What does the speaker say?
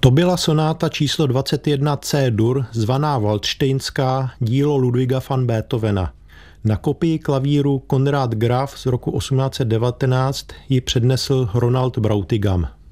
To byla sonáta číslo 21 C-dur, zvaná Waldštejnská, dílo Ludwiga van Beethovena. Na kopii klavíru Konrad Graf z roku 1819 ji přednesl Ronald Brautigam.